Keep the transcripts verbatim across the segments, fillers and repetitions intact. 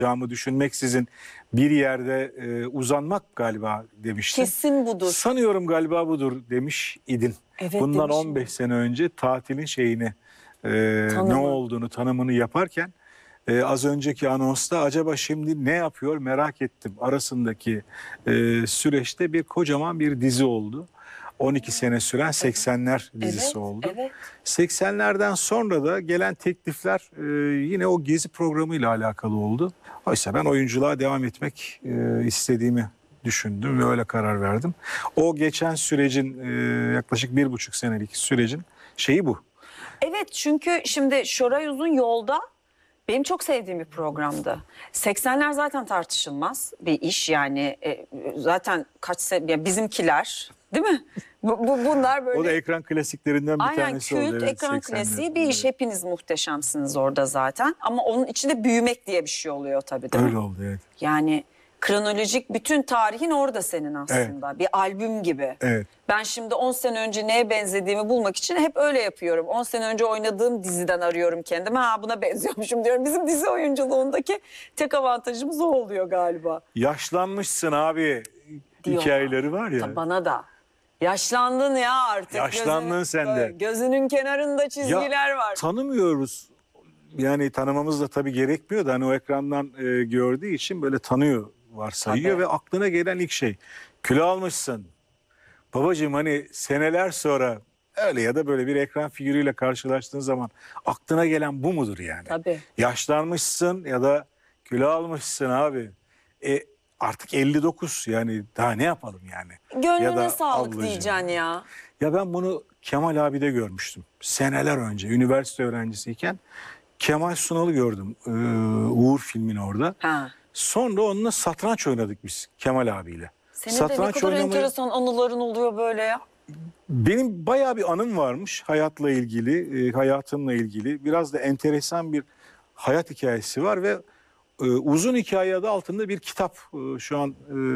yapacağımı düşünmeksizin bir yerde e, uzanmak galiba demiştin. Kesin budur. Sanıyorum galiba budur demiş idin. Evet, Bundan demişim. on beş sene önce tatilin şeyini e, ne olduğunu, tanımını yaparken e, az önceki anonsta acaba şimdi ne yapıyor merak ettim. Arasındaki e, süreçte bir kocaman bir dizi oldu. on iki sene süren seksenler dizisi Evet, oldu. evet. seksenlerden sonra da gelen teklifler e, yine o gezi programıyla alakalı oldu. Oysa ben oyunculuğa devam etmek e, istediğimi düşündüm ve öyle karar verdim. O geçen sürecin e, yaklaşık bir buçuk senelik sürecin şeyi bu. Evet, çünkü şimdi Şoray Uzun Yolda benim çok sevdiğim bir programdı. seksenler zaten tartışılmaz bir iş yani. E, zaten kaç sene ya bizimkiler, değil mi? Bu, bu bunlar böyle. O da ekran klasiklerinden bir Aynen, tanesi kült, oldu. Evet, ekran seksenler. klasiği bir iş. Hepiniz muhteşemsiniz orada zaten. Ama onun içinde büyümek diye bir şey oluyor tabii, değil Öyle mi? oldu, evet. Yani kronolojik bütün tarihin orada senin aslında. Evet. Bir albüm gibi. Evet. Ben şimdi on sene önce neye benzediğimi bulmak için hep öyle yapıyorum. on sene önce oynadığım diziden arıyorum kendimi. Ha, buna benziyormuşum diyorum. Bizim dizi oyunculuğundaki tek avantajımız o oluyor galiba. Yaşlanmışsın abi Diyorlar. hikayeleri var ya. Tabii bana da. Yaşlandın ya artık. Yaşlandın Gözünün, sen de. Gözünün kenarında çizgiler ya, var. Tanımıyoruz. Yani tanımamız da tabii gerekmiyor da hani o ekrandan e, gördüğü için böyle tanıyor varsayıyor Tabii. ve aklına gelen ilk şey kilo almışsın. Babacığım hani seneler sonra öyle ya da böyle bir ekran figürüyle karşılaştığın zaman aklına gelen bu mudur yani? Tabii. Yaşlanmışsın ya da kilo almışsın abi. E, artık elli dokuz yani daha ne yapalım yani? Gönlüne ya da sağlık ablacığım. diyeceksin ya. Ya ben bunu Kemal abi'de görmüştüm. Seneler önce üniversite öğrencisiyken Kemal Sunal'ı gördüm. Ee, Uğur filmin orada. Ha. Sonra onunla satranç oynadık biz Kemal abiyle. Senin satranç de ne kadar oynamayı... enteresan anıların oluyor böyle ya. Benim bayağı bir anım varmış hayatla ilgili, e, hayatımla ilgili. Biraz da enteresan bir hayat hikayesi var ve e, uzun hikaye adı altında bir kitap e, şu an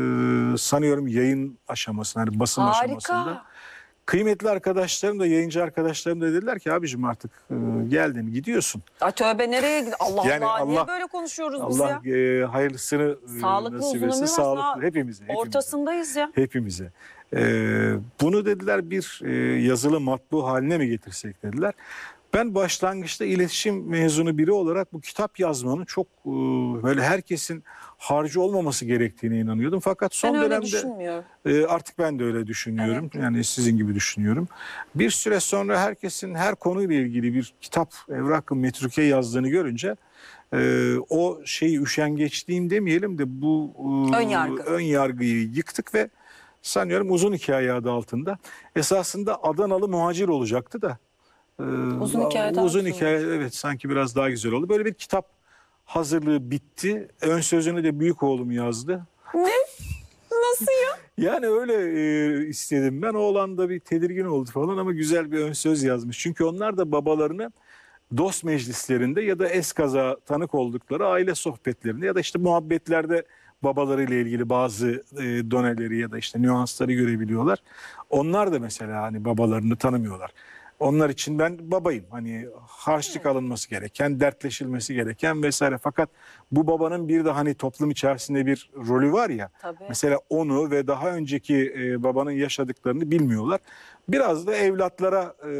e, sanıyorum yayın aşamasında, hani basım Harika. aşamasında. Kıymetli arkadaşlarım da, yayıncı arkadaşlarım da dediler ki abicim artık e, geldin gidiyorsun. Ay tövbe, nereye gidiyor? Allah Yani Allah, niye Allah- böyle konuşuyoruz biz Allah ya? e, hayırlısını e, Sağlıklı, nasip uzun etsin. ömür Sağlıklı olsun. hepimize. hepimize. Ortasındayız ya. Hepimize. Ee, bunu dediler bir e, yazılı matbu haline mi getirsek dediler. Ben başlangıçta iletişim mezunu biri olarak bu kitap yazmanın çok e, böyle herkesin harcı olmaması gerektiğine inanıyordum. Fakat son Ben öyle dönemde düşünmüyorum. e, artık ben de öyle düşünüyorum. Yani sizin gibi düşünüyorum. Bir süre sonra herkesin her konuyla ilgili bir kitap, evrak-ı metruke yazdığını görünce e, o şeyi üşengeçliğim demeyelim de bu e, Ön yargı. ön yargıyı yıktık ve sanıyorum uzun hikaye adı altında. Esasında Adanalı muhacir olacaktı da. e, Uzun hikaye daha Uzun güzel hikaye evet sanki biraz daha güzel oldu. Böyle bir kitap hazırlığı bitti. Ön sözünü de büyük oğlum yazdı. Ne? Nasıl ya? Yani öyle e, istedim ben. Oğlan da bir tedirgin oldu falan ama güzel bir ön söz yazmış. Çünkü onlar da babalarını dost meclislerinde ya da eskaza tanık oldukları aile sohbetlerinde ya da işte muhabbetlerde babalarıyla ilgili bazı e, doneleri ya da işte nüansları görebiliyorlar. Onlar da mesela hani babalarını tanımıyorlar. Onlar için ben babayım. Hani harçlık alınması gereken, dertleşilmesi gereken vesaire. Fakat bu babanın bir de hani toplum içerisinde bir rolü var ya. Tabii. Mesela onu ve daha önceki e, babanın yaşadıklarını bilmiyorlar. Biraz da evlatlara e,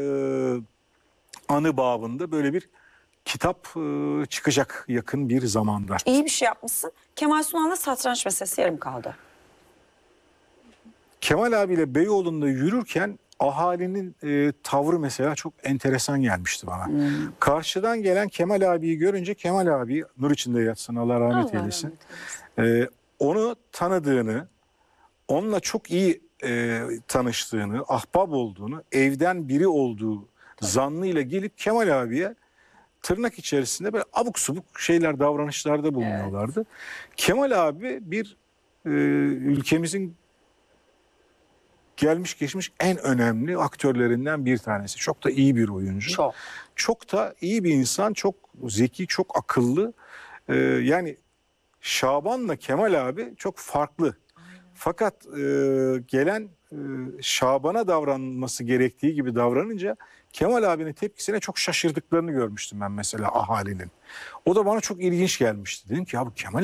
anı babında böyle bir kitap e, çıkacak yakın bir zamanda. İyi bir şey yapmışsın. Kemal Sunal'la satranç meselesi yarım kaldı. Kemal abiyle Beyoğlu'nda yürürken ahalinin e, tavrı mesela çok enteresan gelmişti bana. Hmm. Karşıdan gelen Kemal abiyi görünce Kemal abi nur içinde yatsın Allah rahmet Allah eylesin. rahmet eylesin. E, onu tanıdığını, onunla çok iyi e, tanıştığını, ahbap olduğunu, evden biri olduğu zannıyla gelip Kemal abiye tırnak içerisinde böyle abuk subuk şeyler, davranışlarda bulunuyorlardı. Evet. Kemal abi bir e, ülkemizin gelmiş geçmiş en önemli aktörlerinden bir tanesi. Çok da iyi bir oyuncu. Çok. Çok da iyi bir insan, çok zeki, çok akıllı. Ee, yani Şaban'la Kemal abi çok farklı. Aynen. Fakat e, gelen e, Şaban'a davranması gerektiği gibi davranınca Kemal abinin tepkisine çok şaşırdıklarını görmüştüm ben mesela ahalinin. O da bana çok ilginç gelmişti. Dedim ki ya bu Kemal